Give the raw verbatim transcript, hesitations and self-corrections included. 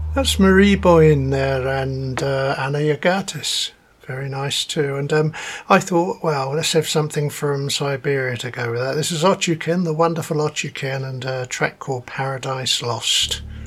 That's Marie Boyan there and uh, Anna Yagatis. Very nice too. And um, I thought, well, let's have something from Siberia to go with that. This is Ochukin, the wonderful Ochukin, and a track called Paradise Lost.